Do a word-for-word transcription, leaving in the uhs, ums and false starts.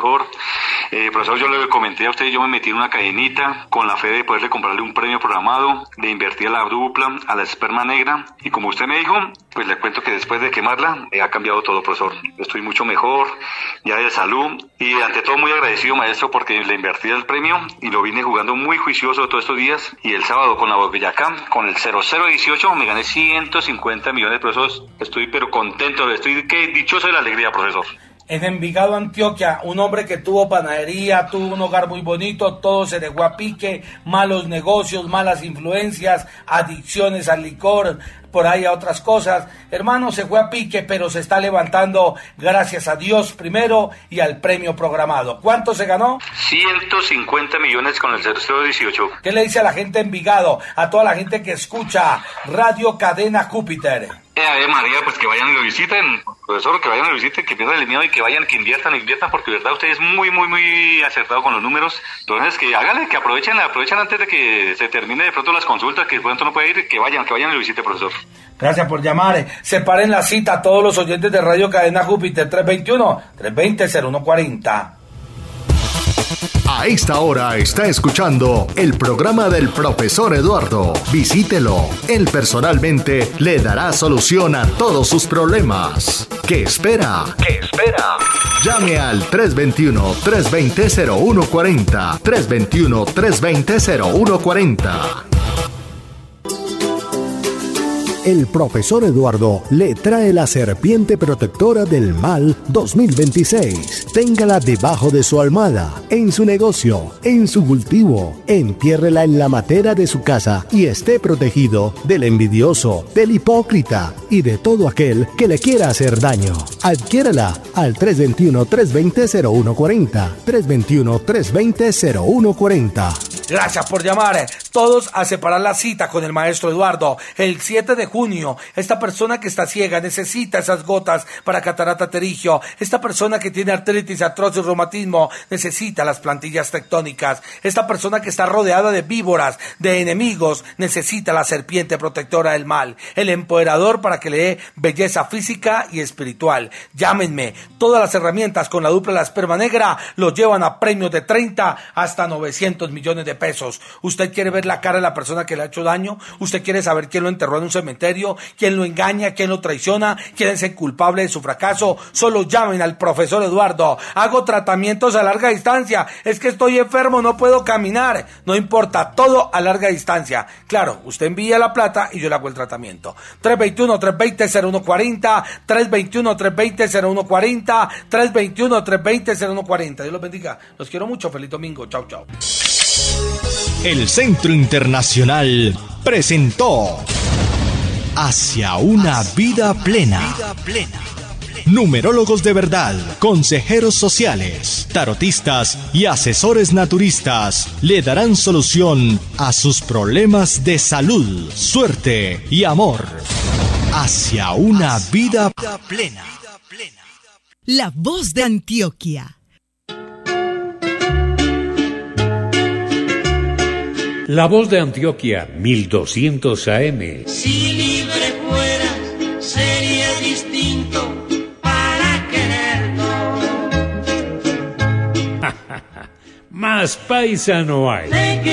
mejor. Eh, profesor, yo le comenté a usted, yo me metí en una cadenita con la fe de poderle comprarle un premio programado, de invertir a la dupla, a la esperma negra, y como usted me dijo, pues le cuento que después de quemarla, eh, ha cambiado todo, profesor. Estoy mucho mejor, ya de salud, y ante todo muy agradecido, maestro, porque le invertí el premio y lo vine jugando muy juicioso todos estos días, y el sábado con la Boyacá, con el cero cero dieciocho, me gané ciento cincuenta millones de pesos. Estoy pero contento, estoy que dichoso de la alegría, profesor. En Envigado, Antioquia, un hombre que tuvo panadería, tuvo un hogar muy bonito, todo se dejó a pique, malos negocios, malas influencias, adicciones al licor, por ahí a otras cosas. Hermano, se fue a pique, pero se está levantando gracias a Dios primero y al premio programado. ¿Cuánto se ganó? ciento cincuenta millones con el cero cero dieciocho. ¿Qué le dice a la gente de Envigado, a toda la gente que escucha Radio Cadena Júpiter? Eh, a ver, María, pues que vayan y lo visiten, profesor, que vayan y lo visiten, que pierdan el miedo y que vayan, que inviertan, inviertan, porque de verdad usted es muy, muy, muy acertado con los números. Entonces, que háganle, que aprovechen, aprovechen antes de que se termine de pronto las consultas, que de pronto no puede ir, que vayan, que vayan y lo visiten, profesor. Gracias por llamar. Separen la cita a todos los oyentes de Radio Cadena Júpiter, tres veintiuno, tres veinte, cero uno cuarenta. A esta hora está escuchando el programa del profesor Eduardo. Visítelo. Él personalmente le dará solución a todos sus problemas. ¿Qué espera? ¿Qué espera? Llame al tres veintiuno, tres veinte, cero uno cuarenta. tres veintiuno, tres veinte, cero uno cuarenta. El profesor Eduardo le trae la serpiente protectora del mal dos mil veintiséis. Téngala debajo de su almohada, en su negocio, en su cultivo. Entiérrela en la matera de su casa y esté protegido del envidioso, del hipócrita y de todo aquel que le quiera hacer daño. Adquiérala al tres veintiuno, tres veinte, cero uno cuarenta. tres veintiuno, tres veinte, cero uno cuarenta. Gracias por llamar. Todos a separar la cita con el maestro Eduardo. El siete de junio, esta persona que está ciega necesita esas gotas para catarata pterigio. Esta persona que tiene artritis, artrosis, reumatismo, necesita las plantillas tectónicas. Esta persona que está rodeada de víboras, de enemigos, necesita la serpiente protectora del mal. El empoderador para que le dé belleza física y espiritual. Llámenme. Todas las herramientas con la dupla de la esperma negra lo llevan a premios de treinta hasta novecientos millones de pesos. ¿Usted quiere ver la cara de la persona que le ha hecho daño? ¿Usted quiere saber quién lo enterró en un cementerio? ¿Quién lo engaña? ¿Quién lo traiciona? ¿Quién es el culpable de su fracaso? Solo llamen al profesor Eduardo. Hago tratamientos a larga distancia. Es que estoy enfermo, no puedo caminar. No importa, todo a larga distancia. Claro, usted envía la plata y yo le hago el tratamiento. tres veintiuno, tres veinte, cero uno cuarenta. tres veintiuno, tres veinte, cero uno cuarenta. tres veintiuno, tres veinte, cero uno cuarenta. Dios los bendiga. Los quiero mucho. Feliz domingo. Chau, chau. El Centro Internacional presentó Hacia una vida plena. Numerólogos de verdad, consejeros sociales, tarotistas y asesores naturistas le darán solución a sus problemas de salud, suerte y amor. Hacia una vida plena. La voz de Antioquia. La voz de Antioquia, mil doscientos A M. Si libre fueras, sería distinto para quererlo. Más paisa no hay.